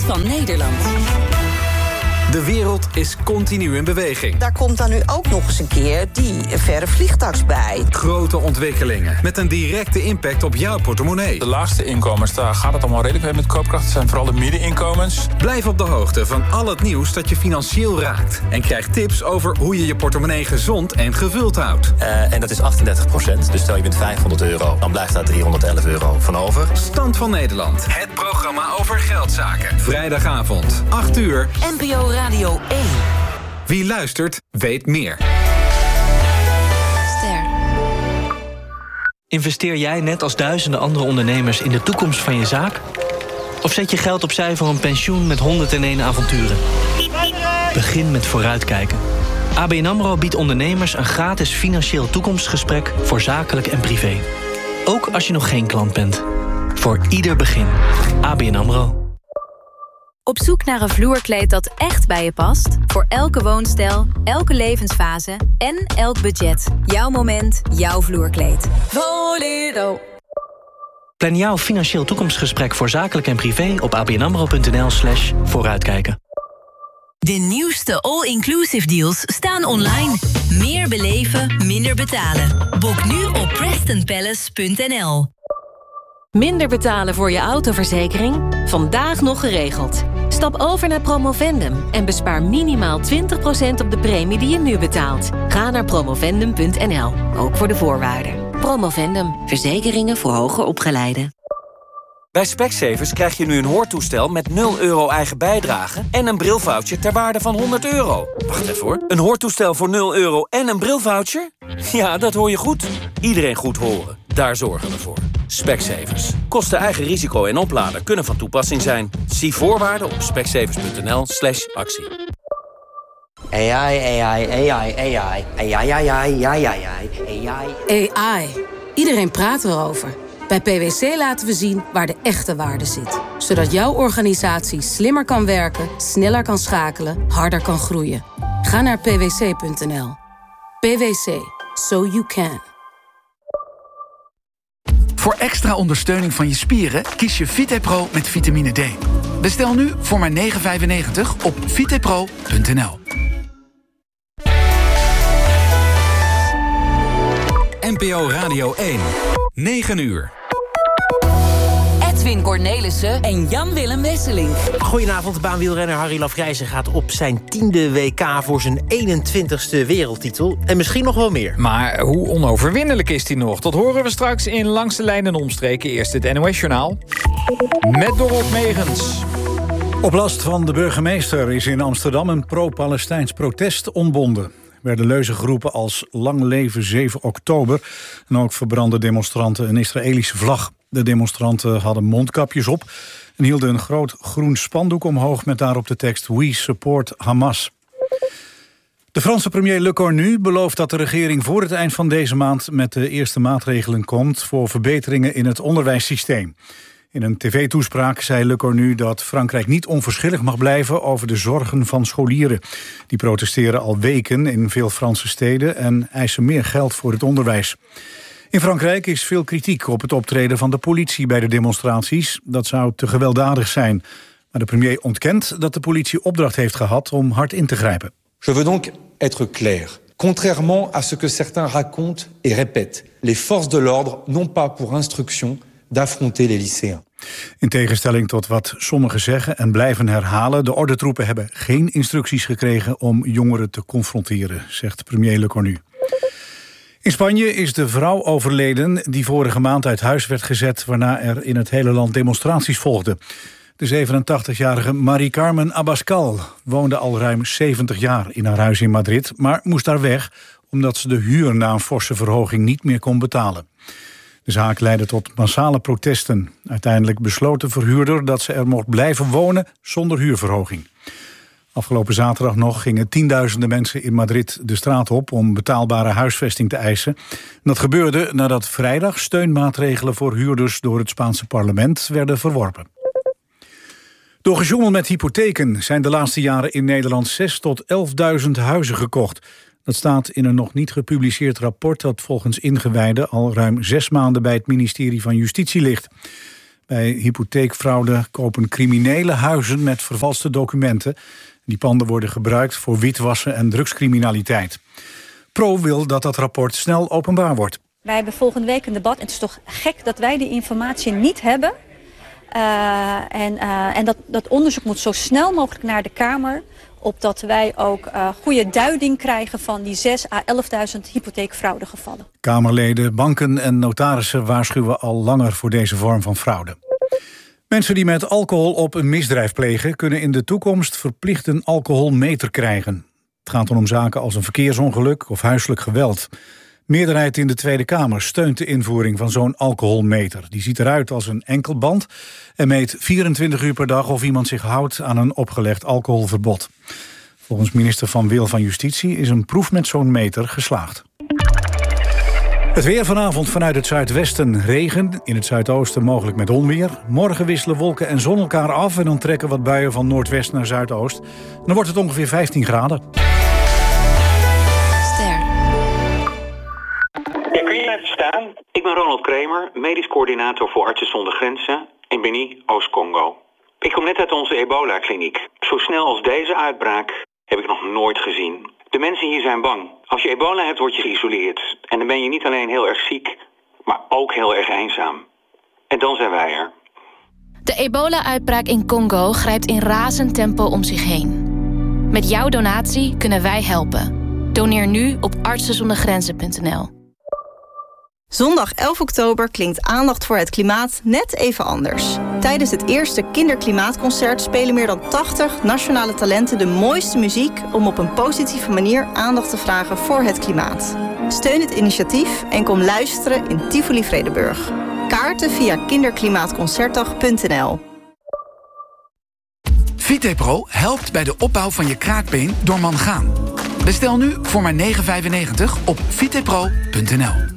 Stand van Nederland. De wereld is continu in beweging. Daar komt dan nu ook nog eens een keer die verre vliegtax bij. Grote ontwikkelingen met een directe impact op jouw portemonnee. De laagste inkomens, daar gaat het allemaal redelijk mee met koopkracht. Het zijn vooral de middeninkomens. Blijf op de hoogte van al het nieuws dat je financieel raakt. En krijg tips over hoe je je portemonnee gezond en gevuld houdt. En dat is 38%. Dus stel je bent €500, dan blijft daar €311 van over. Stand van Nederland. Het programma over geldzaken. Vrijdagavond, 8 uur. NPO Radio 1. Wie luistert, weet meer. Ster. Investeer jij net als duizenden andere ondernemers in de toekomst van je zaak? Of zet je geld opzij voor een pensioen met 101 avonturen? Begin met vooruitkijken. ABN AMRO biedt ondernemers een gratis financieel toekomstgesprek voor zakelijk en privé. Ook als je nog geen klant bent. Voor ieder begin. ABN AMRO. Op zoek naar een vloerkleed dat echt bij je past? Voor elke woonstijl, elke levensfase en elk budget. Jouw moment, jouw vloerkleed. Voledo. Plan jouw financieel toekomstgesprek voor zakelijk en privé op abnamro.nl/vooruitkijken. De nieuwste all-inclusive deals staan online. Meer beleven, minder betalen. Boek nu op PrestonPalace.nl. Minder betalen voor je autoverzekering? Vandaag nog geregeld. Stap over naar Promovendum en bespaar minimaal 20% op de premie die je nu betaalt. Ga naar promovendum.nl, ook voor de voorwaarden. Promovendum, verzekeringen voor hoger opgeleiden. Bij Specsavers krijg je nu een hoortoestel met €0 eigen bijdrage en een brilvoucher ter waarde van €100. Wacht even hoor. Een hoortoestel voor €0 en een brilvoucher? Ja, dat hoor je goed. Iedereen goed horen. Daar zorgen we voor. Specsavers. Kosten eigen risico en opladen kunnen van toepassing zijn. Zie voorwaarden op specsavers.nl/actie. AI. Iedereen praat erover. Bij PwC laten we zien waar de echte waarde zit. Zodat jouw organisatie slimmer kan werken, sneller kan schakelen, harder kan groeien. Ga naar pwc.nl. PwC. So you can. Voor extra ondersteuning van je spieren kies je VitePro met vitamine D. Bestel nu voor maar €9,95 op vitepro.nl. NPO Radio 1. 9 uur. Edwin Cornelissen en Jan-Willem Wesseling. Goedenavond, baanwielrenner Harry Lafrijzen gaat op zijn 10e WK voor zijn 21ste wereldtitel. En misschien nog wel meer. Maar hoe onoverwinnelijk is hij nog? Dat horen we straks in Langs de Lijn en Omstreken. Eerst het NOS-journaal. Met Dorot Megens. Op last van de burgemeester is in Amsterdam een pro-Palestijns protest ontbonden. Er werden leuzen geroepen als Lang leven 7 oktober. En ook verbrandden demonstranten een Israëlische vlag. De demonstranten hadden mondkapjes op en hielden een groot groen spandoek omhoog met daarop de tekst We support Hamas. De Franse premier Le Cornu belooft dat de regering voor het eind van deze maand met de eerste maatregelen komt voor verbeteringen in het onderwijssysteem. In een tv-toespraak zei Le Cornu dat Frankrijk niet onverschillig mag blijven over de zorgen van scholieren. Die protesteren al weken in veel Franse steden en eisen meer geld voor het onderwijs. In Frankrijk is veel kritiek op het optreden van de politie bij de demonstraties. Dat zou te gewelddadig zijn. Maar de premier ontkent dat de politie opdracht heeft gehad om hard in te grijpen. Je veux donc être clair. Contrairement à ce que certains racontent et répètent, les forces de l'ordre n'ont pas pour instruction d'affronter les lycéens. In tegenstelling tot wat sommigen zeggen en blijven herhalen, de ordentroepen hebben geen instructies gekregen om jongeren te confronteren, zegt premier Le Cornu. In Spanje is de vrouw overleden die vorige maand uit huis werd gezet, waarna er in het hele land demonstraties volgden. De 87-jarige Mari Carmen Abascal woonde al ruim 70 jaar in haar huis in Madrid, maar moest daar weg omdat ze de huur na een forse verhoging niet meer kon betalen. De zaak leidde tot massale protesten. Uiteindelijk besloot de verhuurder dat ze er mocht blijven wonen zonder huurverhoging. Afgelopen zaterdag nog gingen tienduizenden mensen in Madrid de straat op om betaalbare huisvesting te eisen. Dat gebeurde nadat vrijdag steunmaatregelen voor huurders door het Spaanse parlement werden verworpen. Door gejoemel met hypotheken zijn de laatste jaren in Nederland 6.000 tot 11.000 huizen gekocht. Dat staat in een nog niet gepubliceerd rapport dat volgens ingewijden al ruim 6 maanden bij het ministerie van Justitie ligt. Bij hypotheekfraude kopen criminelen huizen met vervalste documenten. Die panden worden gebruikt voor witwassen en drugscriminaliteit. Pro wil dat dat rapport snel openbaar wordt. Wij hebben volgende week een debat. En het is toch gek dat wij die informatie niet hebben. En dat onderzoek moet zo snel mogelijk naar de Kamer. Opdat wij ook goede duiding krijgen van die 6.000 à 11.000 hypotheekfraudegevallen. Kamerleden, banken en notarissen waarschuwen al langer voor deze vorm van fraude. Mensen die met alcohol op een misdrijf plegen kunnen in de toekomst verplicht een alcoholmeter krijgen. Het gaat dan om zaken als een verkeersongeluk of huiselijk geweld. Meerderheid in de Tweede Kamer steunt de invoering van zo'n alcoholmeter. Die ziet eruit als een enkelband en meet 24 uur per dag of iemand zich houdt aan een opgelegd alcoholverbod. Volgens minister Van Wil van Justitie is een proef met zo'n meter geslaagd. Het weer vanavond vanuit het zuidwesten regen. In het zuidoosten mogelijk met onweer. Morgen wisselen wolken en zon elkaar af en dan trekken wat buien van noordwest naar zuidoost. Dan wordt het ongeveer 15 graden. Staan. Ik ben Ronald Kramer, medisch coördinator voor Artsen zonder Grenzen in Beni, Oost-Congo. Ik kom net uit onze ebola-kliniek. Zo snel als deze uitbraak heb ik nog nooit gezien. De mensen hier zijn bang. Als je ebola hebt, word je geïsoleerd. En dan ben je niet alleen heel erg ziek, maar ook heel erg eenzaam. En dan zijn wij er. De ebola-uitbraak in Congo grijpt in razend tempo om zich heen. Met jouw donatie kunnen wij helpen. Doneer nu op artsenzondergrenzen.nl. Zondag 11 oktober klinkt aandacht voor het klimaat net even anders. Tijdens het eerste Kinderklimaatconcert spelen meer dan 80 nationale talenten de mooiste muziek om op een positieve manier aandacht te vragen voor het klimaat. Steun het initiatief en kom luisteren in Tivoli Vredenburg. Kaarten via kinderklimaatconcertdag.nl. VitePro helpt bij de opbouw van je kraakbeen door mangaan. Bestel nu voor maar €9,95 op vitepro.nl.